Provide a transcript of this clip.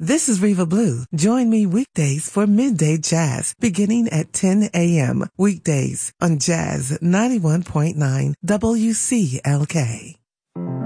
This is Reva Blue. Join me weekdays for Midday Jazz, beginning at 10 a.m. Weekdays on Jazz 91.9 WCLK.